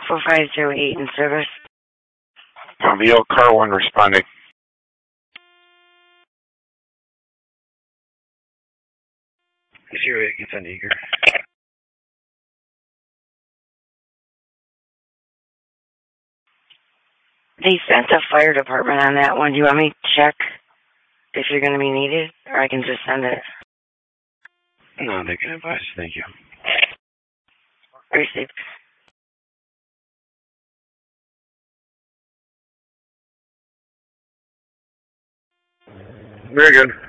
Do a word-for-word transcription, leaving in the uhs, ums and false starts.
four five zero eight in service. V L Car one responding. Zero eight gets on Eager. They sent the fire department on that one. Do you want me to check if you're going to be needed, or I can just send it? No, they can advise. Thank you. Received. Very good.